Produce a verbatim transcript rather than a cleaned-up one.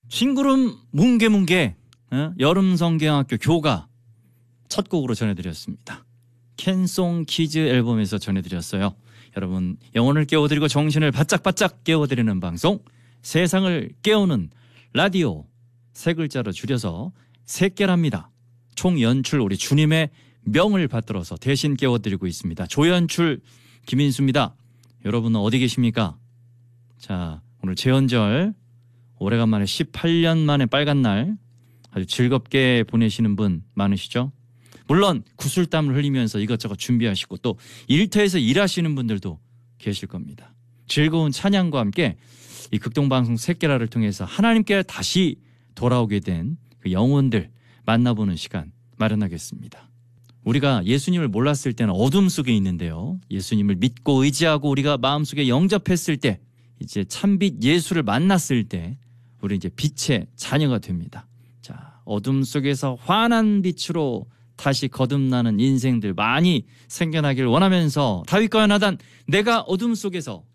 심구름 뭉게뭉게 어? 여름성경학교 교가 첫 곡으로 전해드렸습니다. 캔송 키즈 앨범에서 전해드렸어요. 여러분 영혼을 깨워드리고 정신을 바짝바짝 깨워드리는 방송 세상을 깨우는 라디오 세 글자로 줄여서 새깨랍니다. 총연출 우리 주님의 명을 받들어서 대신 깨워드리고 있습니다. 조연출 김인수입니다. 여러분은 어디 계십니까? 자, 오늘 재헌절 오래간만에 십팔 년 만에 빨간 날 아주 즐겁게 보내시는 분 많으시죠? 물론 구슬땀을 흘리면서 이것저것 준비하시고 또 일터에서 일하시는 분들도 계실 겁니다. 즐거운 찬양과 함께 이 극동방송 새깨라를 통해서 하나님께 다시 돌아오게 된 그 영혼들 만나보는 시간 마련하겠습니다. 우리가 예수님을 몰랐을 때는 어둠 속에 있는데요. 예수님을 믿고 의지하고 우리가 마음속에 영접했을 때 이제 참빛 예수를 만났을 때 우리 이제 빛의 자녀가 됩니다. 자, 어둠 속에서 환한 빛으로 다시 거듭나는 인생들 많이 생겨나길 원하면서 다윗과 요나단 내가 어둠 속에서